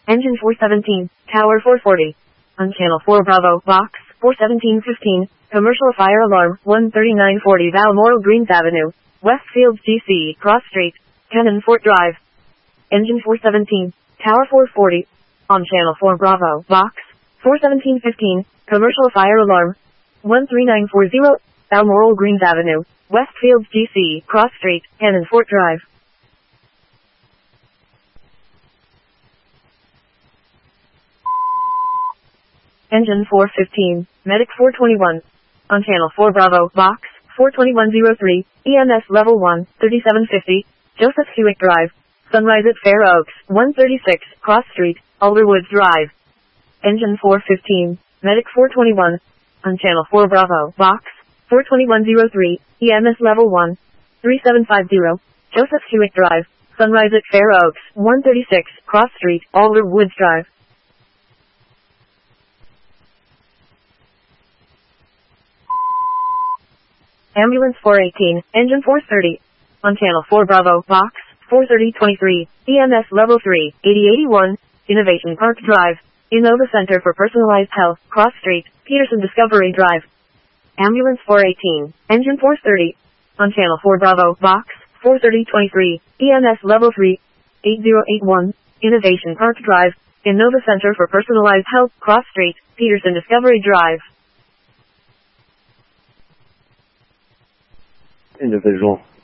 Engine 417, Tower 440. On Channel 4 Bravo, Box 41715, Commercial Fire Alarm 13940 Balmoral Greens Avenue, Westfields DC, Cross Street, Cannon Fort Drive. Engine 417, Tower 440. On Channel 4 Bravo, Box 41715, Commercial Fire Alarm 13940, Balmoral Greens Avenue, Westfields DC, Cross Street, Cannon Fort Drive. Engine 415, Medic 421. On Channel 4 Bravo, Box 42103, EMS Level 1, 3750, Joseph Hewitt Drive, Sunrise at Fair Oaks, 136, Cross Street, Alderwoods Drive. Engine 415, Medic 421. On Channel 4 Bravo, Box 42103, EMS Level 1, 3750, Joseph Hewitt Drive, Sunrise at Fair Oaks, 136, Cross Street, Alderwoods Drive. Ambulance 418, Engine 430. On Channel 4 Bravo, Box 43023, EMS Level 3, 8081, Innovation Park Drive, Innova Center for Personalized Health, Cross Street, Peterson Discovery Drive. Ambulance 418, Engine 430. On Channel 4 Bravo, Box 43023, EMS Level 3, 8081, Innovation Park Drive, Innova Center for Personalized Health, Cross Street, Peterson Discovery Drive. Individual